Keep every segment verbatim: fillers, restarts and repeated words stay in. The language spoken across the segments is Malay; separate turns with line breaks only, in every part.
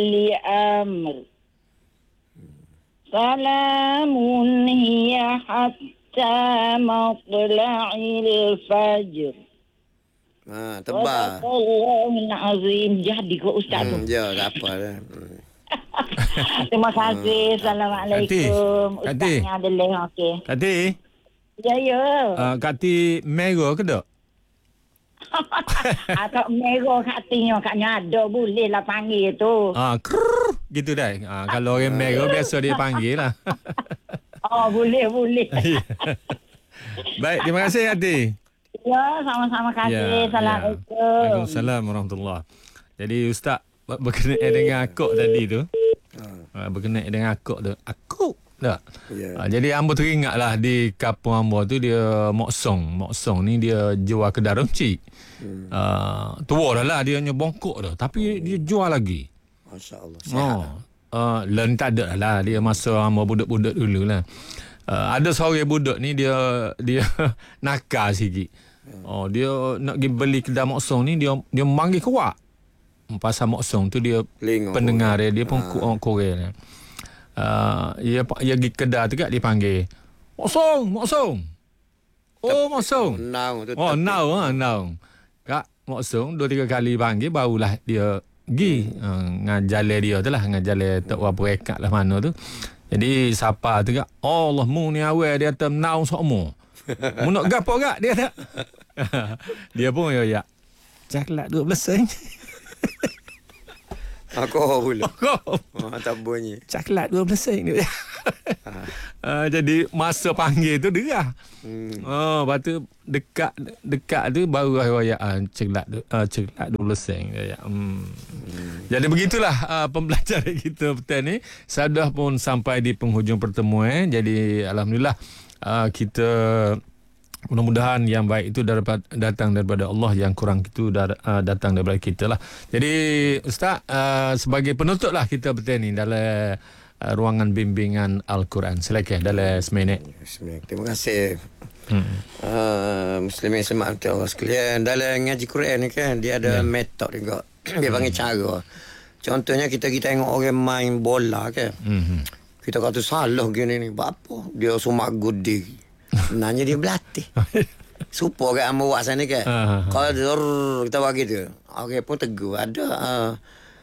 لأمر سلام هي حتى مطلع الفجر.
Ha, tebal.
Sadaqallahul azim. Jadi kok Ustaz
Hmm,
tu.
ya, tak apa dah. Hmm.
Terima kasih. Assalamualaikum.
Kak Ti.
Ustaznya adalah okey.
Kak Ti,
Ya ya.
uh, Kak Ti merah ke tak?
Atau merah hatinya katnya ada boleh lah panggil tu.
Ah, krrr, gitu dah. Ah, kalau orang merah biasa dia panggil lah.
Oh boleh boleh.
Baik, terima kasih Kak Ti.
Ya sama-sama kasih. Assalamualaikum.
Waalaikumsalam warahmatullahi. Jadi Ustaz berkenaan dengan akak tadi tu. Ha. Berkenaan dengan akak tu. Akak tak?
Ya.
Ha, jadi hamba teringatlah di kampung hamba tu dia moksong. Moksong ni dia jual kedai runcit. Hmm. Uh, tua dah lah dia hanya bongkok dah. Tapi dia jual lagi.
Masya-Allah. Sihat.
Oh. Uh, Lain tak ada lah. Dia masa hamba budak-budak dulu lah. Uh, ada seorang budak ni dia dia nakal sikit. Oh, dia nak pergi beli kedai moksong ni dia dia manggil kuat. Pasal moksong tu dia
Lingok
pendengar dia, dia pun
ha.
orang Korea ni. Uh, dia dia pergi kedai tu kat dia panggil moksong, moksong. Oh, moksong.
Nau tu.
Oh, now ah, now. Kak moksong dua tiga kali panggil barulah dia pergi uh, dengan jalan dia tu lah, dengan jalan tak berapa rekat lah mana tu. Jadi siapa tu kak, oh Allah mu ni awal dia kata now sokmo. Mu nak gapo kak dia tak? Dia pun ya ya. Caklat dua belas sen.
Aku pula. Oh, tak bunyi.
Caklat dua belas sen dia. Uh, jadi masa panggil tu derah. Hmm. Oh, lepas tu dekat dekat tu baru riwayat caklat uh, caklat dua belas sen dia. Hmm. Hmm. Jadi begitulah uh, pembelajaran kita petang ni. Sudah pun sampai di penghujung pertemuan. Jadi alhamdulillah uh, kita mudah-mudahan yang baik itu daripada, datang daripada Allah, yang kurang itu dar, uh, datang daripada kita lah. Jadi Ustaz, uh, sebagai penutup lah kita petang ni dalam uh, ruangan bimbingan Al-Quran. Silakan dalam seminit.
Bismillah. Terima kasih.
Hmm.
Uh, Muslimin selamat Allah sekalian. Dalam ngaji Quran ni kan dia ada yeah. metod juga. Dia panggil cara. Contohnya kita kita tengok orang main bola kan. Mm-hmm. Kita kata salah gini ni. Apa? Dia sumak gudi. Sebenarnya dia berlatih. Supaya kan amba buat sana kan. Uh-huh. Kalau kita buat gitu. Orang pun tegur. Ada uh,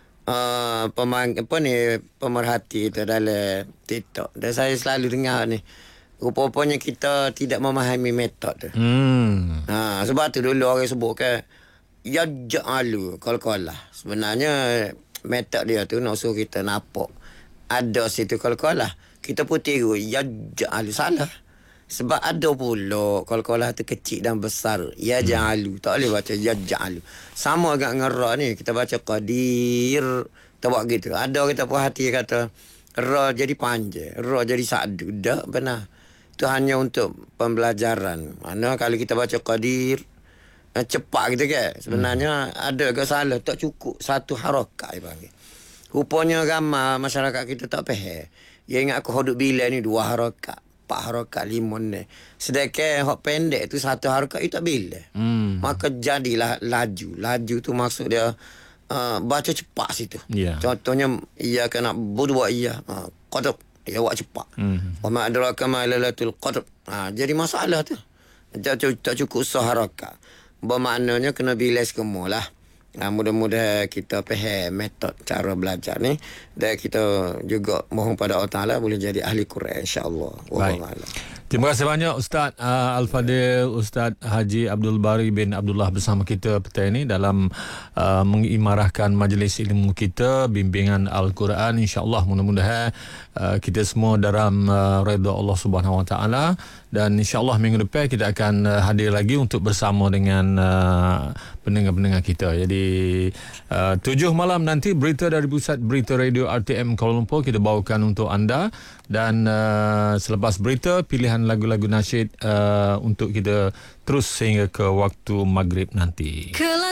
uh, pemang, apa ni, pemerhati itu dalam TikTok. Dan saya selalu dengar ni. Rupa-rupanya kita tidak memahami metod tu. Hmm. Ha, sebab tu dulu orang sebut kan. Ya ja'alu kal-kalah. Sebenarnya metod dia tu nak suruh kita nampak. Ada situ kal-kalah. Kita pun tiru. Ya ja'alu salah. Sebab ada pula kal-kalah tu kecil dan besar. Ya ja'alu. Tak boleh baca ya ja'alu. Sama agak ngerak ni. Kita baca qadir. Kita buat gitu. Ada kita perhati kata ra jadi panjang. Ra jadi sadu. Tak benar. Itu hanya untuk pembelajaran. Mana kalau kita baca qadir cepat gitu kan. Sebenarnya hmm. ada agak salah. Tak cukup satu harakat dia panggil. Rupanya ramai masyarakat kita tak faham. Dia ingat aku hudud bila ni dua harakat. Empat harakat, lima ni. Sedangkan hak pendek tu satu harakat itu tak bila. Hmm. Maka jadilah laju. Laju tu maksud dia uh, baca cepat situ. Yeah. Contohnya, ia kena berbuat ia. Uh, qadr. Ia buat cepat. Hmm. Wa ma adraka ma lailatul qadr. Ha, jadi masalah tu. Tak, tak cukup sah harakat. Bermaknanya kena bilas semua lah. Ha, mudah-mudahan kita faham metod cara belajar ni. Dan kita juga mohon pada Allah Ta'ala boleh jadi ahli Quran insyaAllah.
Baik. Terima kasih banyak Ustaz uh, Al-Fadil, Ustaz Haji Abdul Bari bin Abdullah bersama kita petang ini dalam uh, mengimarahkan majlis ilmu kita, bimbingan Al-Quran. InsyaAllah mudah-mudahan uh, kita semua dalam uh, redha Allah Subhanahu Wa Taala, dan insyaAllah minggu depan kita akan uh, hadir lagi untuk bersama dengan uh, pendengar-pendengar kita. Jadi uh, tujuh malam nanti berita dari pusat berita radio R T M Kuala Lumpur kita bawakan untuk anda, dan uh, selepas berita pilihan lagu-lagu nasyid uh, untuk kita terus sehingga ke waktu maghrib nanti.